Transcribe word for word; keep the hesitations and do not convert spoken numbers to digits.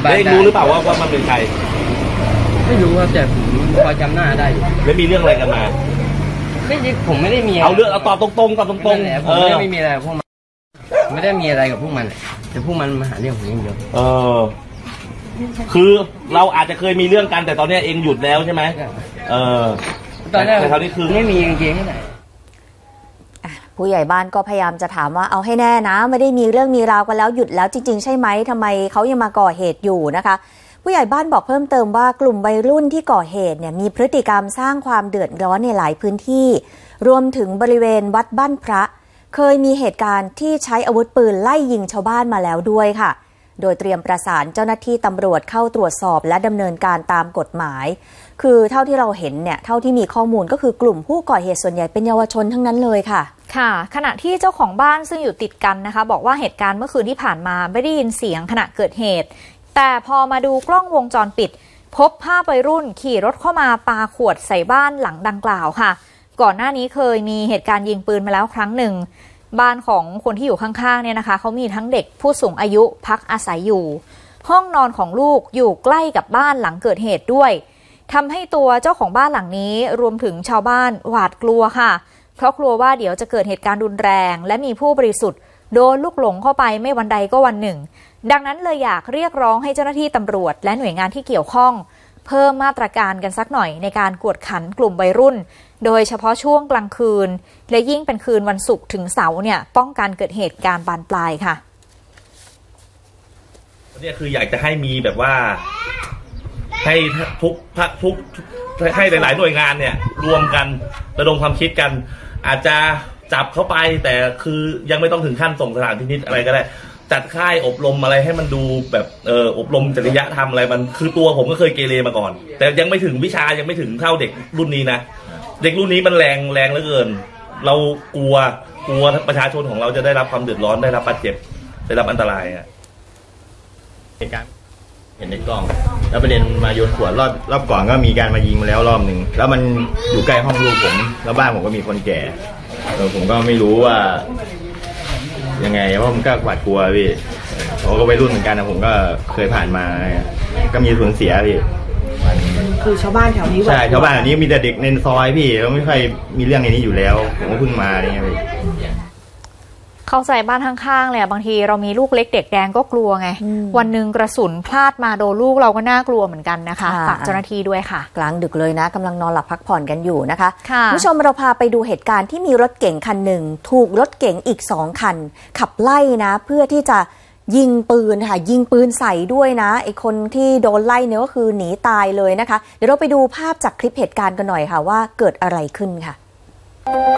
ได้รู้หรือเปล่าว่าว่ามันเป็นใครไม่รู้ครับแต่ผมพอจำหน้าได้อยู่แล้วมีเรื่องอะไรกันมาไม่ผมไม่ได้มีเอาเรื่องเอาตอบตรงๆตอบตรงๆผมไม่ได้ไม่มีอะไรกับพวกมันไม่ได้มีอะไรกับพวกมันแต่พวกมันมาหาเรื่องผมอย่างเดียวเออคือเราอาจจะเคยมีเรื่องกันแต่ตอนนี้เองหยุดแล้วใช่ไหมเออตอนนี้แต่ตอนนี้คือไม่มีจริงๆที่ไหนผู้ใหญ่บ้านก็พยายามจะถามว่าเอาให้แน่นะไม่ได้มีเรื่องมีราวกันแล้วหยุดแล้วจริงๆใช่ไหมทำไมเขายังมาก่อเหตุอยู่นะคะผู้ใหญ่บ้านบอกเพิ่มเติมว่ากลุ่มวัยรุ่นที่ก่อเหตุเนี่ยมีพฤติกรรมสร้างความเดือดร้อนในหลายพื้นที่รวมถึงบริเวณวัดบ้านพระเคยมีเหตุการณ์ที่ใช้อาวุธปืนไล่ยิงชาวบ้านมาแล้วด้วยค่ะโดยเตรียมประสานเจ้าหน้าที่ตำรวจเข้าตรวจสอบและดำเนินการตามกฎหมายคือเท่าที่เราเห็นเนี่ยเท่าที่มีข้อมูลก็คือกลุ่มผู้ก่อเหตุส่วนใหญ่เป็นเยาวชนทั้งนั้นเลยค่ะค่ะขณะที่เจ้าของบ้านซึ่งอยู่ติดกันนะคะบอกว่าเหตุการณ์เมื่อคืนที่ผ่านมาไม่ได้ยินเสียงขณะเกิดเหตุแต่พอมาดูกล้องวงจรปิดพบภาพวัยรุ่นขี่รถเข้ามาปาขวดใส่บ้านหลังดังกล่าวค่ะก่อนหน้านี้เคยมีเหตุการณ์ยิงปืนมาแล้วครั้งหนึ่งบ้านของคนที่อยู่ข้างๆเนี่ยนะคะเขามีทั้งเด็กผู้สูงอายุพักอาศัยอยู่ห้องนอนของลูกอยู่ใกล้กับบ้านหลังเกิดเหตุด้วยทำให้ตัวเจ้าของบ้านหลังนี้รวมถึงชาวบ้านหวาดกลัวค่ะเพราะกลัวว่าเดี๋ยวจะเกิดเหตุการณ์รุนแรงและมีผู้บริสุทธิ์โดนลูกหลงเข้าไปไม่วันใดก็วันหนึ่งดังนั้นเลยอยากเรียกร้องให้เจ้าหน้าที่ตำรวจและหน่วยงานที่เกี่ยวข้องเพิ่มมาตรการกันสักหน่อยในการกวดขันกลุ่มวัยรุ่นโดยเฉพาะช่วงกลางคืนและยิ่งเป็นคืนวันศุกร์ถึงเสาร์เนี่ยป้องกันเกิดเหตุการณ์บานปลายค่ะเนี่ยคืออยากจะให้มีแบบว่าให้ทุกพักทุกให้หลายๆหน่วยงานเนี่ยรวมกันระดมความคิดกันอาจจะจับเขาไปแต่คือยังไม่ต้องถึงขั้นส่งสถานพินิจอะไรก็ได้จัดค่ายอบรมอะไรให้มันดูแบบเอออบรมจริยธรรมอะไรมันคือตัวผมก็เคยเกเรมาก่อนแต่ยังไม่ถึงวิชายังไม่ถึงเท่าเด็กรุ่นนี้นะเด็กรุ่นนี้มันแรงแรงเหลือเกินเรากลัวกลัวประชาชนของเราจะได้รับความเดือดร้อนได้รับบาดเจ็บได้รับอันตรายอ่ะเหตุการณ์เห็นในกล้องแล้วประเด็นมาโยนขวดรอบรอบก่อนก็มีการมายิงมาแล้วรอบหนึ่งแล้วมันอยู่ใกล้ห้องลูกผมแล้วบ้านผมก็มีคนแก่เออผมก็ไม่รู้ว่ายังไงเพราะผมก็หวาดกลัวพี่ผมก็วัยรุ่นเหมือนกันนะผมก็เคยผ่านมาก็มีสูญเสียพี่คือชาวบ้านแถวนี้ใช่ชาวบ้านแถวนี้มีแต่เด็กในซอยพี่แล้วไม่ค่อยมีเรื่องในนี้อยู่แล้วผมก็เพิ่งมาอะไรเงี้ยพี่เข้าใจบ้านข้างๆเลยบางทีเรามีลูกเล็กเด็กแดงก็กลัวไงวันหนึ่งกระสุนพลาดมาโดนลูกเราก็น่ากลัวเหมือนกันนะคะฝากเจ้าหน้าที่ด้วยค่ะกลางดึกเลยนะกำลังนอนหลับพักผ่อนกันอยู่นะคะคุณผู้ชมเราพาไปดูเหตุการณ์ที่มีรถเก๋งคันหนึ่งถูกรถเก๋งอีกสองคันขับไล่นะเพื่อที่จะยิงปืนค่ะยิงปืนใส่ด้วยนะไอ้คนที่โดนไล่เนี่ยก็คือหนีตายเลยนะคะเดี๋ยวเราไปดูภาพจากคลิปเหตุการณ์กันหน่อยค่ะว่าเกิดอะไรขึ้นค่ะ